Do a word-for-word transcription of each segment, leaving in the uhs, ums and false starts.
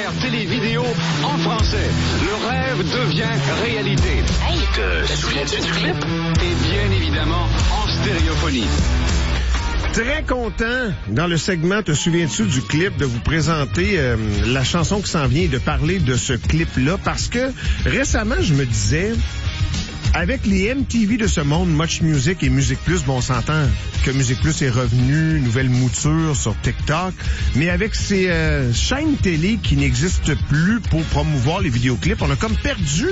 documentaires télé-vidéo en français. Le rêve devient réalité. Hey, te, te souviens-tu du clip? Et bien évidemment, en stéréophonie. Très content, dans le segment Te souviens-tu du clip, de vous présenter euh, la chanson qui s'en vient et de parler de ce clip-là, parce que récemment, je me disais, avec les M T V de ce monde, Much Music et Musique Plus, bon, on s'entend que Musique Plus est revenu, nouvelle mouture sur TikTok, mais avec ces euh, chaînes télé qui n'existent plus pour promouvoir les vidéoclips, on a comme perdu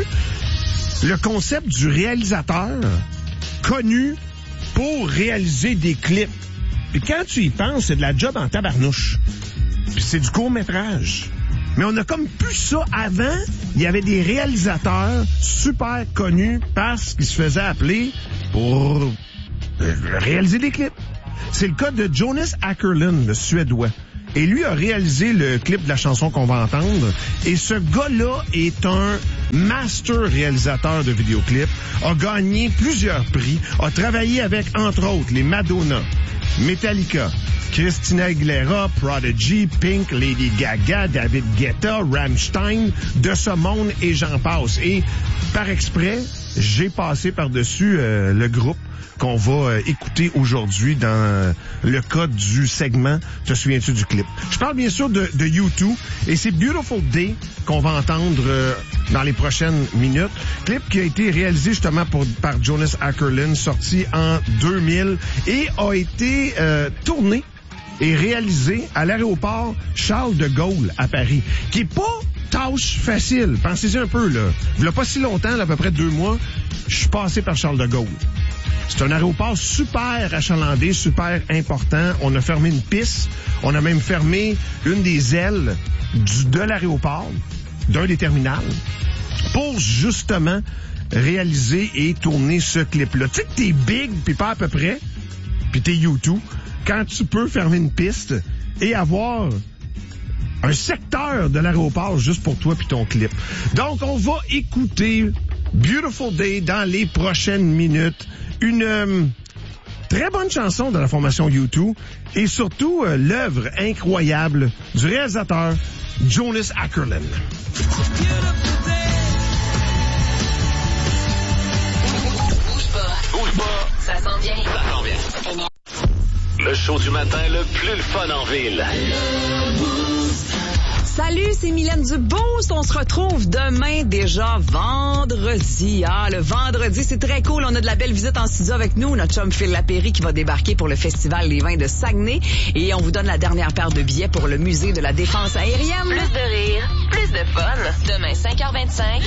le concept du réalisateur connu pour réaliser des clips. Puis quand tu y penses, c'est de la job en tabarnouche. Puis c'est du court-métrage. Mais on a comme plus ça. Avant, il y avait des réalisateurs super connus parce qu'ils se faisaient appeler pour réaliser des clips. C'est le cas de Jonas Åkerlund, le Suédois. Et lui a réalisé le clip de la chanson qu'on va entendre. Et ce gars-là est un master réalisateur de vidéoclips, a gagné plusieurs prix, a travaillé avec, entre autres, les Madonna, Metallica, Christina Aguilera, Prodigy, Pink, Lady Gaga, David Guetta, Rammstein, de ce monde et j'en passe. Et par exprès, j'ai passé par-dessus euh, le groupe qu'on va euh, écouter aujourd'hui dans euh, le cas du segment Te souviens-tu du clip? Je parle bien sûr de, de U deux et c'est Beautiful Day qu'on va entendre euh, dans les prochaines minutes. Clip qui a été réalisé justement pour, par Jonas Åkerlund, sorti en deux mille et a été euh, tourné et réalisé à l'aéroport Charles de Gaulle à Paris, qui est pas tâche facile. Pensez-y un peu, là. Il y a pas si longtemps, là, à peu près deux mois, je suis passé par Charles de Gaulle. C'est un aéroport super achalandé, super important. On a fermé une piste. On a même fermé une des ailes du, de l'aéroport, d'un des terminals, pour justement réaliser et tourner ce clip-là. Tu sais que t'es big, puis pas à peu près, puis t'es U deux, quand tu peux fermer une piste et avoir un secteur de l'aéroport juste pour toi puis ton clip. Donc, on va écouter Beautiful Day dans les prochaines minutes. Une euh, très bonne chanson de la formation U deux et surtout euh, l'œuvre incroyable du réalisateur Jonas Åkerlund. Bouge pas. Bouge pas. Ça sent bien. Ça sent bien. Le show du matin le plus le fun en ville. Salut, c'est Mylène du Boost. On se retrouve demain, déjà vendredi. Ah, le vendredi, c'est très cool. On a de la belle visite en studio avec nous. Notre chum Phil Lapéry qui va débarquer pour le Festival des vins de Saguenay. Et on vous donne la dernière paire de billets pour le Musée de la Défense aérienne. Plus de rire, plus de fun. Demain, cinq heures vingt-cinq.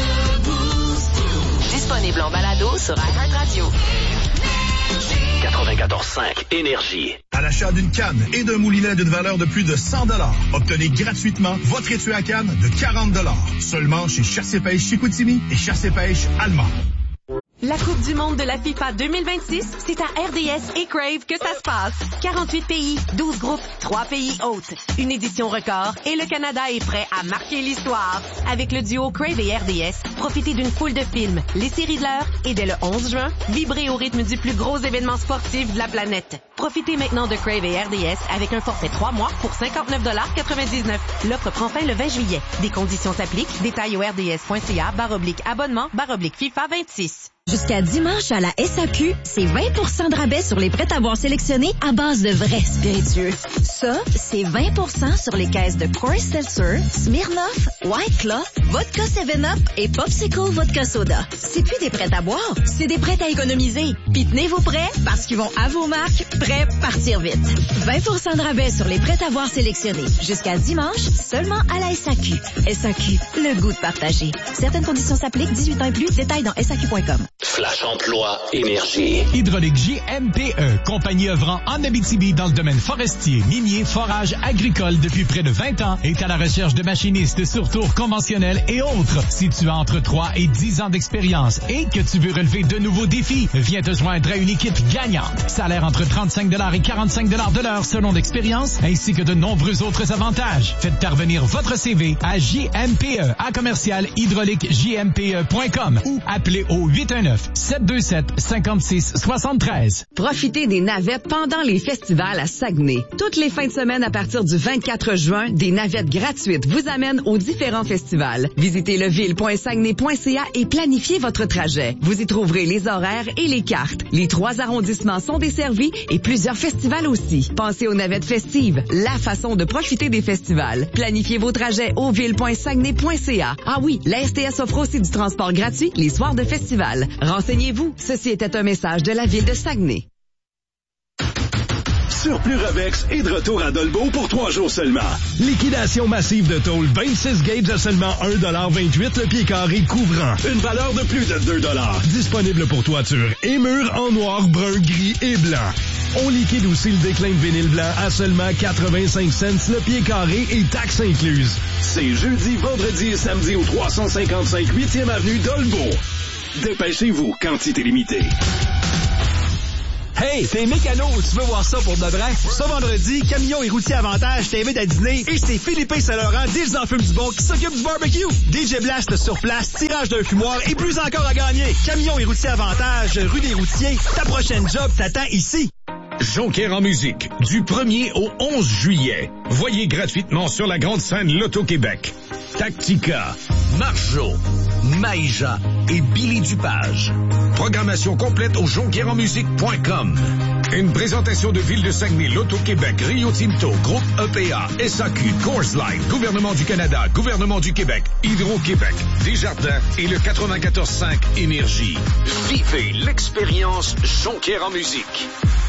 Disponible en balado sur iHeartRadio. quatre-vingt-quatorze cinq Énergie. À l'achat d'une canne et d'un moulinet d'une valeur de plus de cent dollars, obtenez gratuitement votre étui à canne de quarante dollars. Seulement chez Chasse et Pêche Chicoutimi et Chasse et Pêche Allemand. La Coupe du monde de la FIFA deux mille vingt-six, c'est à R D S et Crave que ça se passe. quarante-huit pays, douze groupes, trois pays hôtes. Une édition record et le Canada est prêt à marquer l'histoire. Avec le duo Crave et R D S, profitez d'une foule de films, les séries de l'heure et dès le onze juin, vibrez au rythme du plus gros événement sportif de la planète. Profitez maintenant de Crave et R D S avec un forfait trois mois pour cinquante-neuf dollars quatre-vingt-dix-neuf. L'offre prend fin le vingt juillet. Des conditions s'appliquent. Détails au rds.ca barre oblique abonnement barre oblique FIFA vingt-six. Jusqu'à dimanche à la S A Q, c'est vingt pour cent de rabais sur les prêts-à-boire sélectionnés à base de vrais spiritueux. Ça, c'est vingt pour cent sur les caisses de Coors Seltzer, Smirnoff, White Claw, Vodka seven up et Popsicle Vodka Soda. C'est plus des prêts-à-boire, c'est des prêts à économiser. Puis tenez vos prêts parce qu'ils vont à vos marques, prêts partir vite. vingt pour cent de rabais sur les prêts-à-boire sélectionnés. Jusqu'à dimanche, seulement à la S A Q. S A Q, le goût de partager. Certaines conditions s'appliquent, dix-huit ans et plus, détails dans S A Q point com. Flash Emploi Énergie. Hydraulique J M P E, compagnie œuvrant en Abitibi dans le domaine forestier, minier, forage, agricole depuis près de vingt ans, est à la recherche de machinistes sur tour conventionnel et autres. Si tu as entre trois et dix ans d'expérience et que tu veux relever de nouveaux défis, viens te joindre à une équipe gagnante. Salaire entre trente-cinq dollars et quarante-cinq dollars de l'heure selon l'expérience, ainsi que de nombreux autres avantages. Faites parvenir votre C V à J M P E à commercial hydraulique J M P E point com ou appelez au huit un neuf neuf, sept deux sept, cinq six sept trois. Profitez des navettes pendant les festivals à Saguenay. Toutes les fins de semaine à partir du vingt-quatre juin, des navettes gratuites vous amènent aux différents festivals. Visitez leville point saguenay point c a et planifiez votre trajet. Vous y trouverez les horaires et les cartes. Les trois arrondissements sont desservis et plusieurs festivals aussi. Pensez aux navettes festives, la façon de profiter des festivals. Planifiez vos trajets au ville point saguenay point c a. Ah oui, la S T S offre aussi du transport gratuit les soirs de festival. Renseignez-vous. Ceci était un message de la ville de Saguenay. Surplus Revex est de retour à Dolbeau pour trois jours seulement. Liquidation massive de tôle vingt-six gauges à seulement un virgule vingt-huit le pied carré couvrant. Une valeur de plus de deux dollars. Disponible pour toiture et murs en noir, brun, gris et blanc. On liquide aussi le déclin de vinyle blanc à seulement quatre-vingt-cinq cents le pied carré et taxes incluses. C'est jeudi, vendredi et samedi au trois cent cinquante-cinq huitième avenue Dolbeau. Dépêchez-vous, quantité limitée. Hey, t'es mécano, tu veux voir ça pour de vrai? Ce vendredi, Camion et Routier Avantage t'invite à dîner et c'est Philippe Saint-Laurent, Dils en fume du bon, qui s'occupe du barbecue. D J Blast sur place, tirage d'un fumoir et plus encore à gagner. Camion et Routier Avantage, rue des Routiers, ta prochaine job t'attend ici. Jonquière en musique, du premier au onze juillet. Voyez gratuitement sur la grande scène Loto-Québec. Tactica, Marjo, Maïja et Billy Dupage. Programmation complète au jonquière en musique point com. Une présentation de Ville de Saguenay, Loto-Québec, Rio Tinto, Groupe E P A, S A Q, Coors Light, Gouvernement du Canada, Gouvernement du Québec, Hydro-Québec, Desjardins et le quatre-vingt-quatorze cinq Énergie. Vivez l'expérience Jonquière en musique.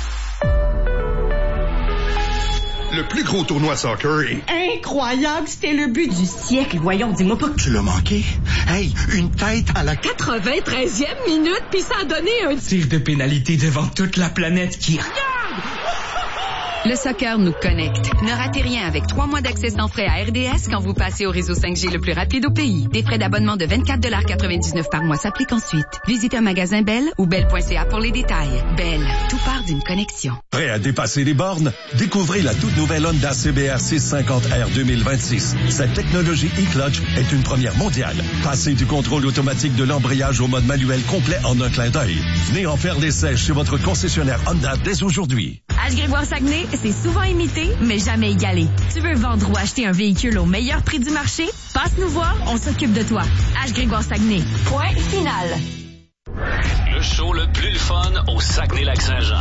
Le plus gros tournoi de soccer est... Incroyable, c'était le but du siècle. Voyons, dis-moi pas que... Tu l'as manqué? Hey, une tête à la... quatre-vingt-treizième minute, puis ça a donné un... tir de pénalité devant toute la planète qui... Regarde! Le soccer nous connecte. Ne ratez rien avec trois mois d'accès sans frais à R D S quand vous passez au réseau cinq G le plus rapide au pays. Des frais d'abonnement de vingt-quatre dollars quatre-vingt-dix-neuf par mois s'appliquent ensuite. Visitez un magasin Bell ou bell point c a pour les détails. Bell, tout part d'une connexion. Prêt à dépasser les bornes? Découvrez la toute nouvelle Honda C B R six cent cinquante R deux mille vingt-six. Cette technologie e-clutch est une première mondiale. Passez du contrôle automatique de l'embrayage au mode manuel complet en un clin d'œil. Venez en faire l'essai chez votre concessionnaire Honda dès aujourd'hui. H. Grégoire Saguenay, c'est souvent imité, mais jamais égalé. Tu veux vendre ou acheter un véhicule au meilleur prix du marché? Passe nous voir, on s'occupe de toi. H. Grégoire Saguenay. Point final. Le show le plus le fun au Saguenay-Lac-Saint-Jean.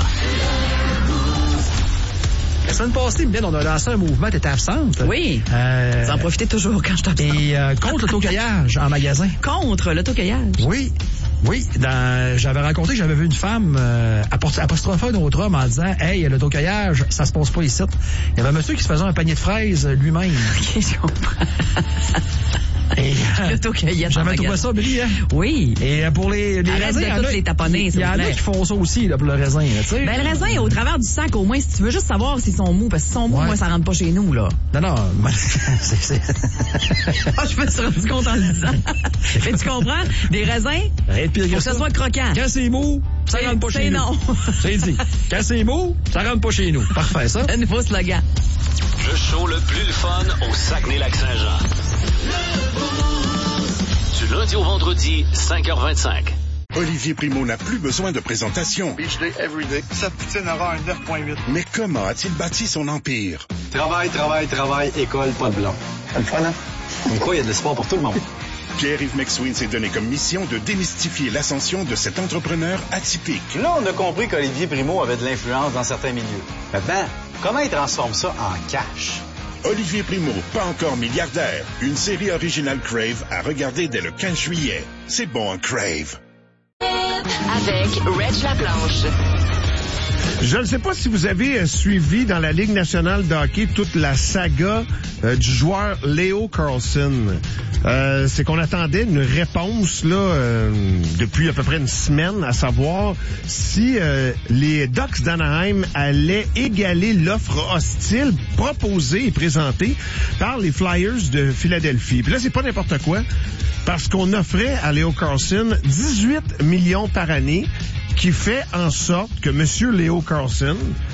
La semaine passée, Ben, on a lancé un mouvement, t'étais absente. Oui. Euh, vous en profitez toujours quand je t'absente. Et euh, contre l'autocueillage en magasin. Contre l'autocueillage? Oui. Oui, dans, j'avais raconté que j'avais vu une femme euh, apostropher un autre homme en disant « Hey, l'autocueillage, ça se passe pas ici. » Il y avait un monsieur qui se faisait un panier de fraises lui-même. OK, je comprends. Et, euh, l'autocueillette. J'avais trouvé ça brillant. Oui. Et pour les, les raisins, il y en a, les taponner, il y en a qui font ça aussi là, pour le raisin. Tu sais. Ben, le raisin est au travers du sac, au moins, si tu veux juste savoir s'ils sont mous. Parce que s'ils sont mous, ouais. Moi, ça rentre pas chez nous, là. Non, non. c'est, c'est... Ah, je me suis rendu compte en le disant. Mais tu comprends? Des raisins, faut que, que ça soit croquant. Quand c'est mou, ça rentre pas chez nous. C'est non. C'est dit. Quand c'est mou, ça rentre pas chez nous. Parfait, ça. Un nouveau slogan. Le show le plus le fun au Saguenay-Lac-Saint-Jean. Du lundi au vendredi, cinq heures vingt-cinq. Olivier Primo n'a plus besoin de présentation. Beach day, everyday. Sa poutine aura un neuf virgule huit. Mais comment a-t-il bâti son empire? Travail, travail, travail, école, pas de blanc. C'est le fun, hein? Comme quoi, il y a de l'espoir pour tout le monde. Pierre-Yves McSween s'est donné comme mission de démystifier l'ascension de cet entrepreneur atypique. Là, on a compris qu'Olivier Primo avait de l'influence dans certains milieux. Maintenant, comment il transforme ça en cash? Olivier Primo, pas encore milliardaire. Une série originale Crave à regarder dès le quinze juillet. C'est bon, en Crave. Avec Reg Laplanche. Je ne sais pas si vous avez suivi dans la Ligue nationale de hockey toute la saga euh, du joueur Leo Carlsson. Euh, c'est qu'on attendait une réponse là euh, depuis à peu près une semaine, à savoir si euh, les Ducks d'Anaheim allaient égaler l'offre hostile proposée et présentée par les Flyers de Philadelphie. Puis là, c'est pas n'importe quoi, parce qu'on offrait à Leo Carlsson dix-huit millions par année, qui fait en sorte que M. Leo Carlsson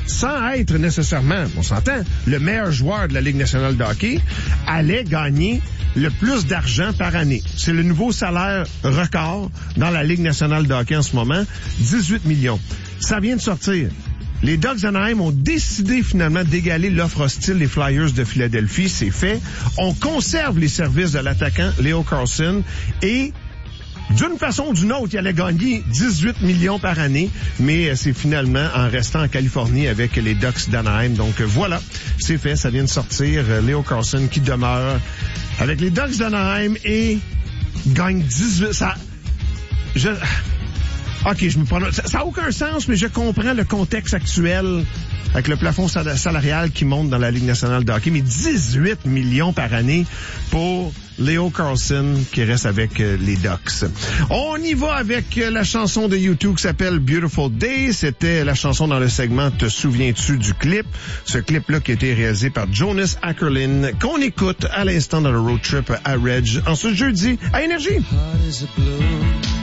sans être nécessairement, on s'entend, le meilleur joueur de la Ligue nationale de hockey, allait gagner le plus d'argent par année. C'est le nouveau salaire record dans la Ligue nationale de hockey en ce moment, dix-huit millions. Ça vient de sortir. Les Ducks d'Anaheim ont décidé finalement d'égaler l'offre hostile des Flyers de Philadelphie. C'est fait. On conserve les services de l'attaquant Leo Carlsson et d'une façon ou d'une autre, il allait gagner dix-huit millions par année, mais c'est finalement en restant en Californie avec les Ducks d'Anaheim. Donc voilà, c'est fait, ça vient de sortir. Leo Carlsson qui demeure avec les Ducks d'Anaheim et gagne dix-huit... Ça... Je... OK, je me prononce. Ça n'a aucun sens, mais je comprends le contexte actuel avec le plafond salarial qui monte dans la Ligue nationale de hockey, mais dix-huit millions par année pour Leo Carlsson qui reste avec euh, les Ducks. On y va avec euh, la chanson de U deux qui s'appelle Beautiful Day. C'était la chanson dans le segment Te souviens-tu du clip? Ce clip-là qui a été réalisé par Jonas Ackerlin, qu'on écoute à l'instant dans le road trip à Reg en ce jeudi à Énergie.